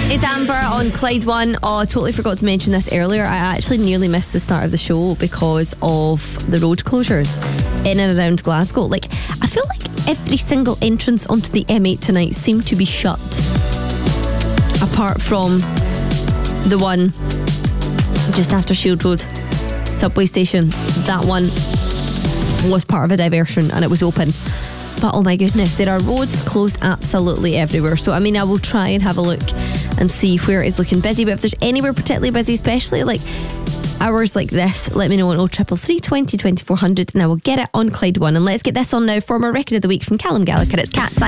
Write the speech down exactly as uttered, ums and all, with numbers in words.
It's Amber on Clyde One. Oh, I totally forgot to mention this earlier. I actually nearly missed the start of the show because of the road closures in and around Glasgow. Like, I feel like every single entrance onto the M eight tonight seemed to be shut, apart from the one just after Shield Road subway station. That one was part of a diversion and it was open. But oh my goodness, there are roads closed absolutely everywhere. So I mean, I will try and have a look and see where it is looking busy. But if there's anywhere particularly busy, especially like hours like this, let me know on oh triple three, twenty, twenty-four hundred and I will get it on Clyde One. And let's get this on now for my record of the week from Callum Gallagher. It's Cat's Eye.